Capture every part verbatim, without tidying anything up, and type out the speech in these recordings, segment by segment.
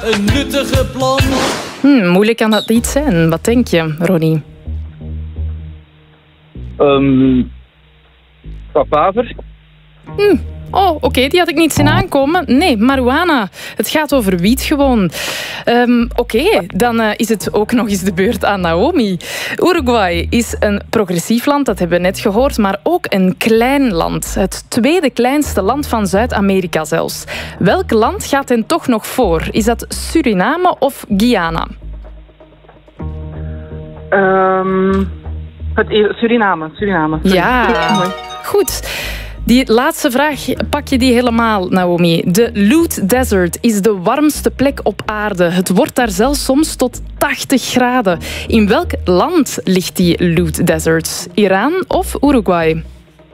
Een nuttige plan. Hmm, moeilijk kan dat niet zijn. Wat denk je, Ronnie? Um, papaver. Hm. Oh, oké, okay, die had ik niet zien aankomen. Nee, marihuana. Het gaat over wiet gewoon. Um, oké, okay, dan uh, is het ook nog eens de beurt aan Naomi. Uruguay is een progressief land, dat hebben we net gehoord, maar ook een klein land. Het tweede kleinste land van Zuid-Amerika zelfs. Welk land gaat hen toch nog voor? Is dat Suriname of Guyana? Um, het Suriname. Suriname. Ja, goed. Die laatste vraag, pak je die helemaal, Naomi. De Loot Desert is de warmste plek op aarde. Het wordt daar zelfs soms tot tachtig graden. In welk land ligt die Loot Desert? Iran of Uruguay?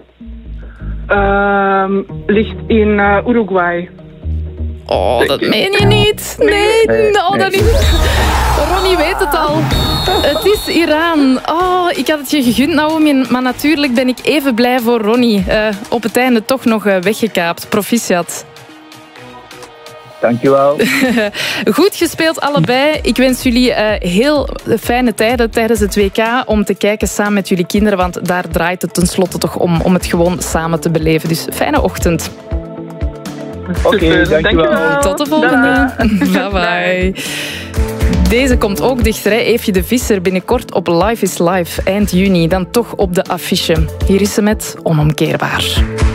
Um, ligt in uh, Uruguay. Oh, dat meen je niet. Nee, nee. Oh, dat is... Ronnie weet het al. Het is Iran. Oh, ik had het je gegund, Naomi, maar natuurlijk ben ik even blij voor Ronnie. Uh, op het einde toch nog uh, weggekaapt. Proficiat. Dankjewel. Goed gespeeld allebei. Ik wens jullie uh, heel fijne tijden tijdens het W K om te kijken samen met jullie kinderen, want daar draait het tenslotte toch om, om het gewoon samen te beleven. Dus fijne ochtend. Oké, okay, dankjewel. dankjewel. Tot de volgende. Bye bye. Deze komt ook dichter, hè. Eefje de Visser binnenkort op Life is Life eind juni. Dan toch op de affiche. Hier is ze met Onomkeerbaar.